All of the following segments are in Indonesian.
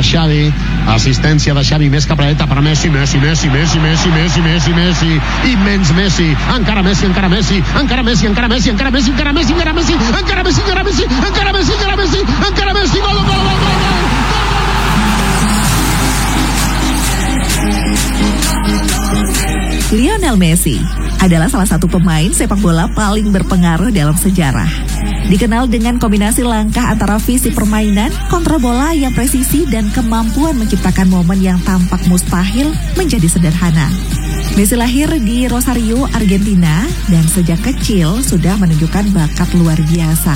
per Xavi, assistència de Xavi més cap a la dreta per Messi, Messi, immens Messi, encara Messi, gol, gol. Lionel Messi adalah salah satu pemain sepak bola paling berpengaruh dalam sejarah. Dikenal dengan kombinasi langkah antara visi permainan, kontrol bola yang presisi, dan kemampuan menciptakan momen yang tampak mustahil menjadi sederhana. Messi lahir di Rosario, Argentina, dan sejak kecil sudah menunjukkan bakat luar biasa.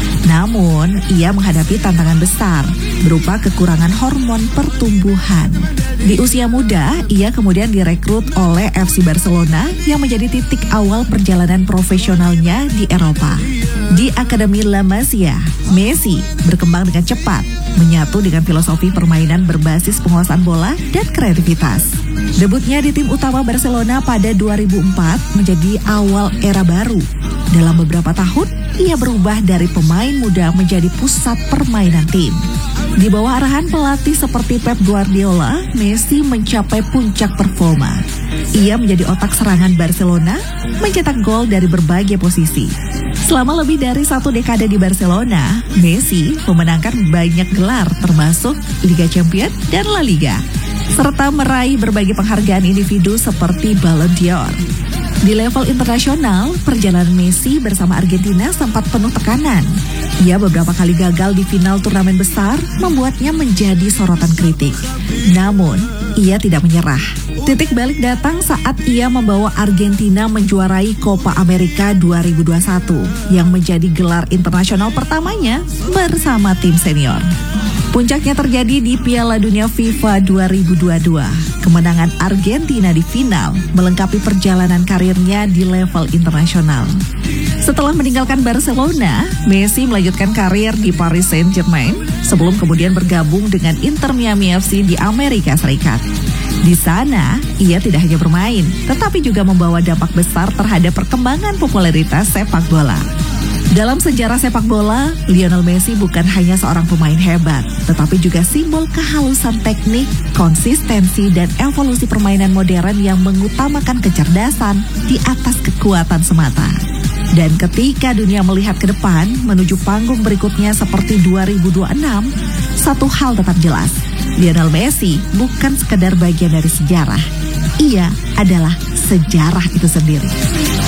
Namun, ia menghadapi tantangan besar berupa kekurangan hormon pertumbuhan. Di usia muda, ia kemudian direkrut oleh FC Barcelona yang menjadi titik awal perjalanan profesionalnya di Eropa. Di Akademi La Masia, Messi berkembang dengan cepat, menyatu dengan filosofi permainan berbasis penguasaan bola dan kreativitas. Debutnya di tim utama Barcelona pada 2004 menjadi awal era baru. Dalam beberapa tahun, ia berubah dari pemain muda menjadi pusat permainan tim. Di bawah arahan pelatih seperti Pep Guardiola, Messi mencapai puncak performa. Ia menjadi otak serangan Barcelona, mencetak gol dari berbagai posisi. Selama lebih dari 1 dekade di Barcelona, Messi memenangkan banyak gelar termasuk Liga Champions dan La Liga, serta meraih berbagai penghargaan individu seperti Ballon d'Or. Di level internasional, perjalanan Messi bersama Argentina sempat penuh tekanan. Ia beberapa kali gagal di final turnamen besar, membuatnya menjadi sorotan kritik. Namun, ia tidak menyerah. Titik balik datang saat ia membawa Argentina menjuarai Copa America 2021, yang menjadi gelar internasional pertamanya bersama tim senior. Puncaknya terjadi di Piala Dunia FIFA 2022. Kemenangan Argentina di final melengkapi perjalanan karirnya di level internasional. Setelah meninggalkan Barcelona, Messi melanjutkan karir di Paris Saint-Germain sebelum kemudian bergabung dengan Inter Miami FC di Amerika Serikat. Di sana, ia tidak hanya bermain, tetapi juga membawa dampak besar terhadap perkembangan popularitas sepak bola. Dalam sejarah sepak bola, Lionel Messi bukan hanya seorang pemain hebat, tetapi juga simbol kehalusan teknik, konsistensi, dan evolusi permainan modern yang mengutamakan kecerdasan di atas kekuatan semata. Dan ketika dunia melihat ke depan menuju panggung berikutnya seperti 2026, satu hal tetap jelas, Lionel Messi bukan sekedar bagian dari sejarah, ia adalah sejarah itu sendiri.